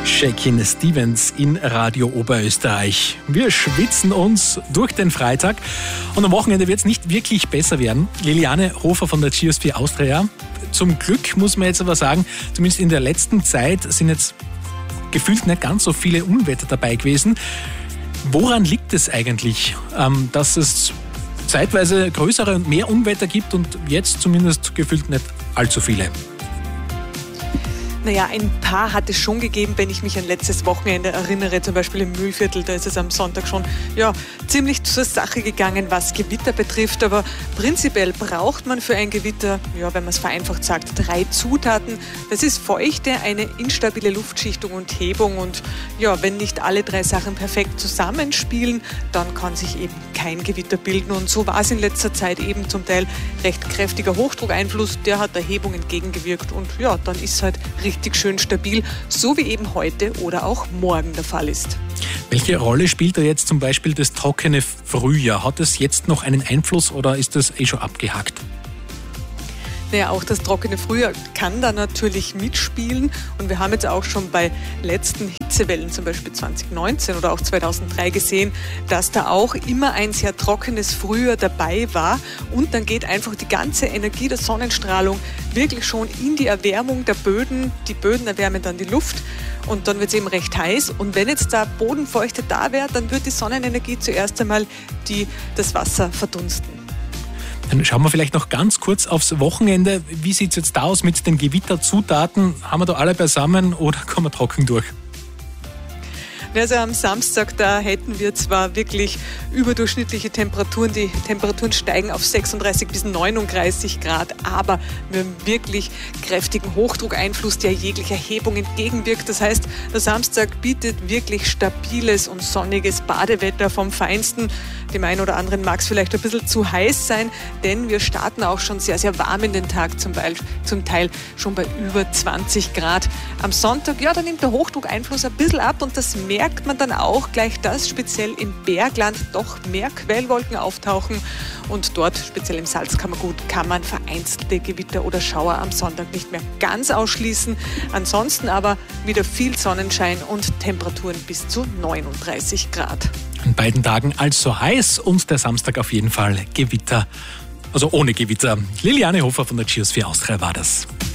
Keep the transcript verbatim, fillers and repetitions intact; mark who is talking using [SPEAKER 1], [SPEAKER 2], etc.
[SPEAKER 1] Shakin' Stevens in Radio Oberösterreich. Wir schwitzen uns durch den Freitag und am Wochenende wird es nicht wirklich besser werden. Liliane Hofer von der Geosphere Austria. Zum Glück muss man jetzt aber sagen, zumindest in der letzten Zeit sind jetzt gefühlt nicht ganz so viele Unwetter dabei gewesen. Woran liegt es eigentlich, dass es zeitweise größere und mehr Unwetter gibt und jetzt zumindest gefühlt nicht allzu viele?
[SPEAKER 2] Naja, ein paar hat es schon gegeben, wenn ich mich an letztes Wochenende erinnere, zum Beispiel im Mühlviertel, da ist es am Sonntag schon ja, ziemlich zur Sache gegangen, was Gewitter betrifft. Aber prinzipiell braucht man für ein Gewitter, ja, wenn man es vereinfacht sagt, drei Zutaten. Das ist Feuchte, eine instabile Luftschichtung und Hebung. Und ja, wenn nicht alle drei Sachen perfekt zusammenspielen, dann kann sich eben kein Gewitter bilden. Und so war es in letzter Zeit eben zum Teil recht kräftiger Hochdruckeinfluss, der hat der Hebung entgegengewirkt. Und ja, dann ist es halt richtig richtig schön stabil, so wie eben heute oder auch morgen der Fall ist.
[SPEAKER 1] Welche Rolle spielt da jetzt zum Beispiel das trockene Frühjahr? Hat es jetzt noch einen Einfluss oder ist das eh schon abgehakt?
[SPEAKER 2] Naja, auch das trockene Frühjahr kann da natürlich mitspielen und wir haben jetzt auch schon bei letzten Hitzewellen, zum Beispiel zwanzig neunzehn oder auch zweitausenddrei gesehen, dass da auch immer ein sehr trockenes Frühjahr dabei war und dann geht einfach die ganze Energie der Sonnenstrahlung wirklich schon in die Erwärmung der Böden. Die Böden erwärmen dann die Luft und dann wird es eben recht heiß und wenn jetzt da Bodenfeuchte da wäre, dann wird die Sonnenenergie zuerst einmal die, das Wasser verdunsten.
[SPEAKER 1] Dann schauen wir vielleicht noch ganz kurz aufs Wochenende. Wie sieht es jetzt da aus mit den Gewitterzutaten? Haben wir da alle beisammen oder kommen wir trocken durch?
[SPEAKER 2] Also am Samstag, da hätten wir zwar wirklich überdurchschnittliche Temperaturen, die Temperaturen steigen auf sechsunddreißig bis neununddreißig Grad, aber wir haben wirklich kräftigen Hochdruckeinfluss, der jeglicher Hebung entgegenwirkt. Das heißt, der Samstag bietet wirklich stabiles und sonniges Badewetter vom Feinsten. Dem einen oder anderen mag es vielleicht ein bisschen zu heiß sein, denn wir starten auch schon sehr, sehr warm in den Tag, zum, Beispiel, zum Teil schon bei über zwanzig Grad. Am Sonntag, ja, da nimmt der Hochdruckeinfluss ein bisschen ab und das merkt man dann auch gleich, dass speziell im Bergland doch mehr Quellwolken auftauchen und dort, speziell im Salzkammergut, kann man vereinzelte Gewitter oder Schauer am Sonntag nicht mehr ganz ausschließen. Ansonsten aber wieder viel Sonnenschein und Temperaturen bis zu neununddreißig Grad.
[SPEAKER 1] An beiden Tagen also heiß und der Samstag auf jeden Fall Gewitter, also ohne Gewitter. Liliane Hofer von der Geosphere Austria war das.